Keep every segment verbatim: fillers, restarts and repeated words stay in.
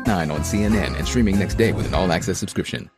nine on C N N and streaming next day with an all-access subscription.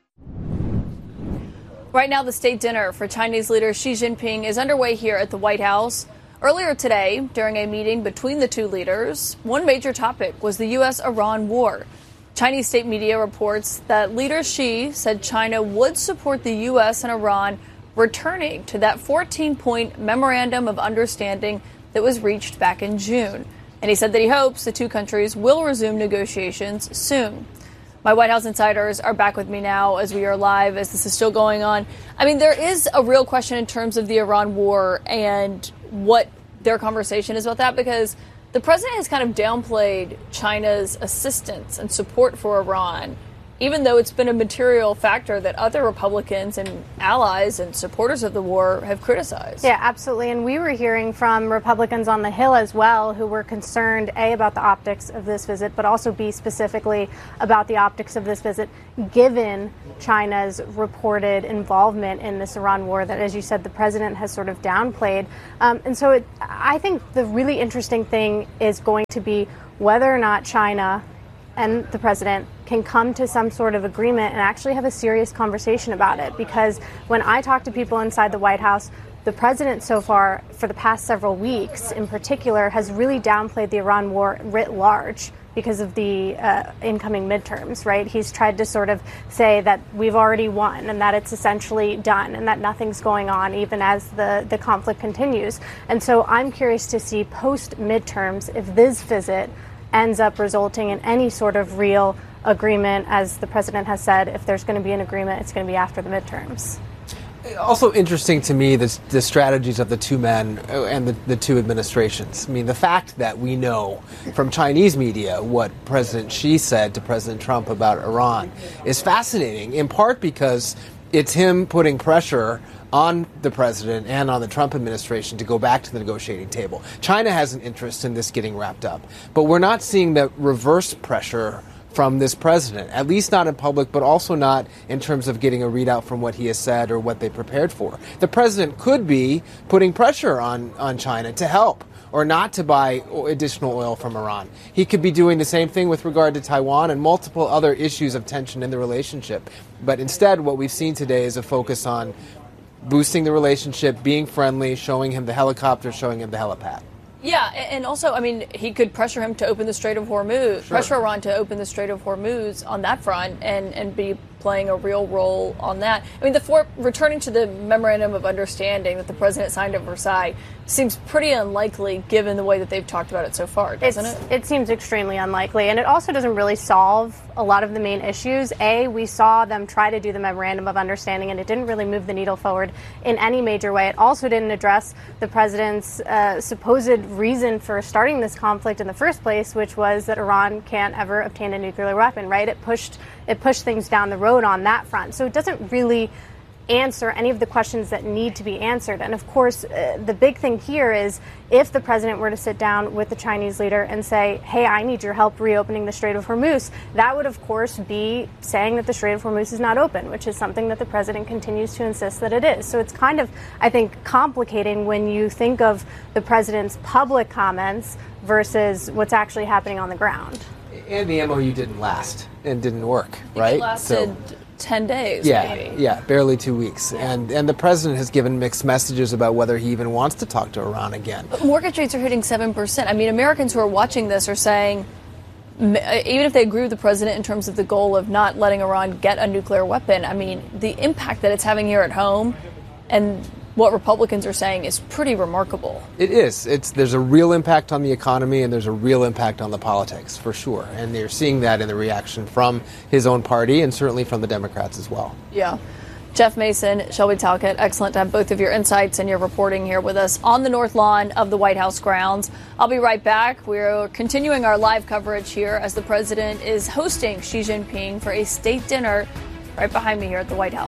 Right now, the state dinner for Chinese leader Xi Jinping is underway here at the White House. Earlier today, during a meeting between the two leaders, one major topic was the U S Iran war. Chinese state media reports that leader Xi said China would support the U S and Iran returning to that fourteen-point memorandum of understanding that was reached back in June. And he said that he hopes the two countries will resume negotiations soon. My White House insiders are back with me now as we are live, as this is still going on. I mean, there is a real question in terms of the Iran war and what their conversation is about that, because the president has kind of downplayed China's assistance and support for Iran, even though it's been a material factor that other Republicans and allies and supporters of the war have criticized. Yeah, absolutely. And we were hearing from Republicans on the Hill as well, who were concerned, A, about the optics of this visit, but also, B, specifically about the optics of this visit, given China's reported involvement in this Iran war that, as you said, the president has sort of downplayed. Um, and so it, I think the really interesting thing is going to be whether or not China and the president can come to some sort of agreement and actually have a serious conversation about it. Because when I talk to people inside the White House, the president so far, for the past several weeks in particular, has really downplayed the Iran war writ large because of the uh, incoming midterms, right? He's tried to sort of say that we've already won and that it's essentially done and that nothing's going on even as the, the conflict continues. And so I'm curious to see post-midterms if this visit ends up resulting in any sort of real agreement. As the president has said, if there's going to be an agreement, it's going to be after the midterms. Also interesting to me, the, the strategies of the two men and the, the two administrations. I mean, the fact that we know from Chinese media what President Xi said to President Trump about Iran is fascinating, in part because it's him putting pressure on the president and on the Trump administration to go back to the negotiating table. China has an interest in this getting wrapped up, but we're not seeing the reverse pressure from this president, at least not in public, but also not in terms of getting a readout from what he has said or what they prepared for. The president could be putting pressure on, on China to help or not to buy additional oil from Iran. He could be doing the same thing with regard to Taiwan and multiple other issues of tension in the relationship. But instead, what we've seen today is a focus on boosting the relationship, being friendly, showing him the helicopter, showing him the helipad. Yeah, and also, I mean, he could pressure him to open the Strait of Hormuz, sure. pressure Iran to open the Strait of Hormuz on that front and, and be playing a real role on that. I mean, the for, returning to the Memorandum of Understanding that the president signed at Versailles seems pretty unlikely given the way that they've talked about it so far, doesn't it's, it? It seems extremely unlikely. And it also doesn't really solve a lot of the main issues. A, we saw them try to do the Memorandum of Understanding, and it didn't really move the needle forward in any major way. It also didn't address the president's uh, supposed reason for starting this conflict in the first place, which was that Iran can't ever obtain a nuclear weapon, right? It pushed it pushed things down the road on that front. So it doesn't really answer any of the questions that need to be answered. And of course, uh, the big thing here is if the president were to sit down with the Chinese leader and say, hey, I need your help reopening the Strait of Hormuz, that would, of course, be saying that the Strait of Hormuz is not open, which is something that the president continues to insist that it is. So it's kind of, I think, complicating when you think of the president's public comments versus what's actually happening on the ground. And the M O U didn't last and didn't work, right? It lasted so, ten days, yeah, maybe. Yeah, barely two weeks. Yeah. And and the president has given mixed messages about whether he even wants to talk to Iran again. But mortgage rates are hitting seven percent. I mean, Americans who are watching this are saying, even if they agree with the president in terms of the goal of not letting Iran get a nuclear weapon, I mean, the impact that it's having here at home and what Republicans are saying is pretty remarkable. It is. It's there's a real impact on the economy and there's a real impact on the politics, for sure. And they're seeing that in the reaction from his own party and certainly from the Democrats as well. Yeah. Jeff Mason, Shelby Talcott, excellent to have both of your insights and your reporting here with us on the North Lawn of the White House grounds. I'll be right back. We're continuing our live coverage here as the president is hosting Xi Jinping for a state dinner right behind me here at the White House.